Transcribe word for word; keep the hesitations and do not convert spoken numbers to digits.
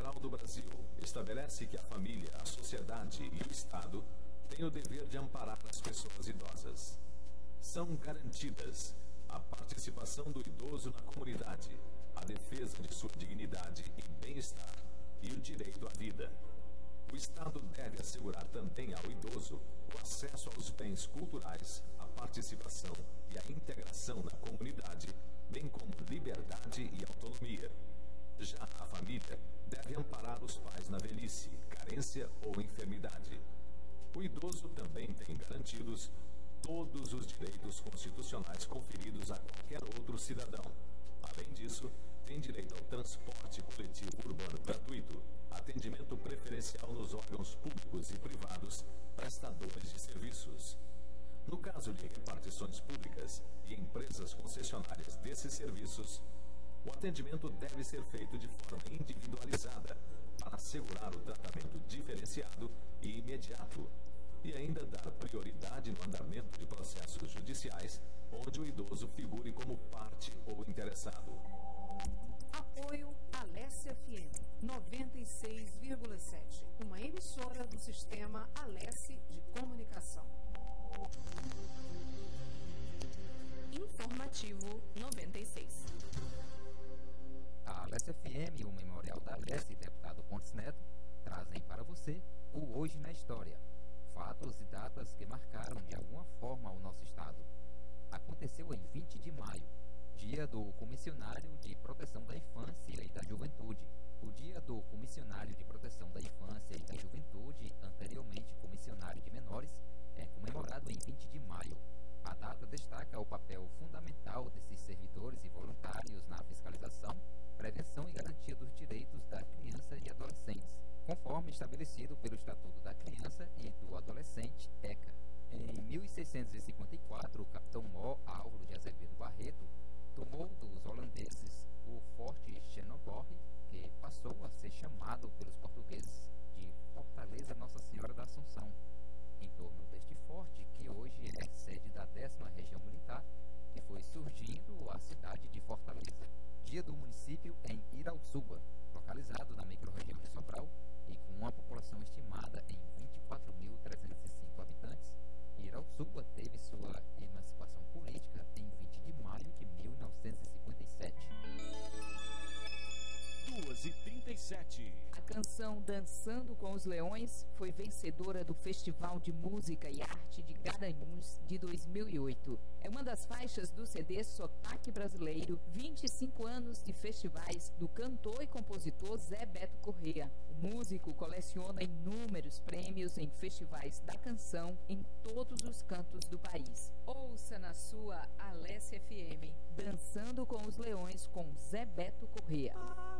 Federal do Brasil estabelece que a família, a sociedade e o Estado têm o dever de amparar as pessoas idosas. São garantidas a participação do idoso na comunidade, a defesa de sua dignidade e bem-estar e o direito à vida. O Estado deve assegurar também ao idoso o acesso aos bens culturais, a participação e a integração na comunidade, bem como liberdade e autonomia. Já a família deve amparar os pais na velhice, carência ou enfermidade. O idoso também tem garantidos todos os direitos constitucionais conferidos a qualquer outro cidadão. Além disso, tem direito ao transporte coletivo urbano gratuito, atendimento preferencial nos órgãos públicos e privados prestadores de serviços. No caso de repartições públicas e empresas concessionárias desses serviços, o atendimento deve ser feito de forma individualizada para assegurar o tratamento diferenciado e imediato e ainda dar prioridade no andamento de processos judiciais onde o idoso figure como parte ou interessado. Apoio Alesse F M noventa e seis vírgula sete, uma emissora do sistema Alesse de comunicação. Informativo noventa e seis. A Alesse F M e o Memorial da Alesse, deputado Pontes Neto, trazem para você o Hoje na História. Fatos e datas que marcaram de alguma forma o nosso estado. Aconteceu em vinte de maio, dia do Comissionário de Proteção da Infância e da Juventude. O dia do Comissionário de Proteção da Infância e da Juventude, anteriormente Comissionário de Menores, é comemorado em vinte de maio. A data destaca o papel fundamental desses servidores e voluntários na fiscalização, prevenção e garantia dos direitos da criança e adolescentes, conforme estabelecido pelo Estatuto da Criança e do Adolescente, ECA. Em mil seiscentos e cinquenta e quatro, o capitão Mó Álvaro de Azevedo Barreto tomou dos holandeses o Forte Chenoborg, que passou a ser chamado pelos portugueses de Fortaleza Nossa Senhora da Assunção. Em torno deste forte, que hoje é sede da décima Região Militar, que foi surgindo a cidade de Fortaleza. Dia do município em Irauçuba, localizado na microrregião de Sobral e com uma população estimada em vinte e quatro mil trezentos e cinco habitantes. Irauçuba teve sua emancipação política em vinte de maio de mil novecentos e cinquenta e sete. duas e trinta e sete. A canção Dançando com os Leões foi vencedora do Festival de Música e Arte de Garanhuns de dois mil e oito. É uma das faixas do C D Sotaque Brasileiro, vinte e cinco anos de festivais, do cantor e compositor Zé Beto Corrêa. O músico coleciona inúmeros prêmios em festivais da canção em todos os cantos do país. Ouça na sua Alesse F M. Dançando com os Leões com Zé Beto Corrêa.